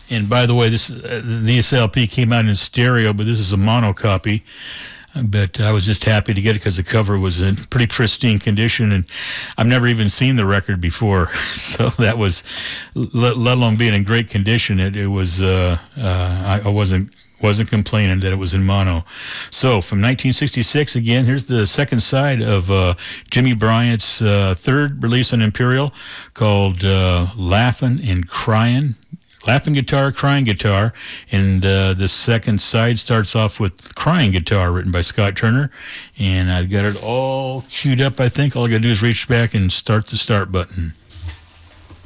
And by the way, this LP came out in stereo, but this is a mono copy. But I was just happy to get it because the cover was in pretty pristine condition, and I've never even seen the record before. So that was, let alone being in great condition, it was. I wasn't complaining that it was in mono. So from 1966, again, here's the second side of Jimmy Bryant's third release on Imperial, called "Laughing and Crying." Laughing guitar, crying guitar, and the second side starts off with Crying Guitar, written by Scott Turner, and I've got it all queued up, I think. All I got to do is reach back and start the start button.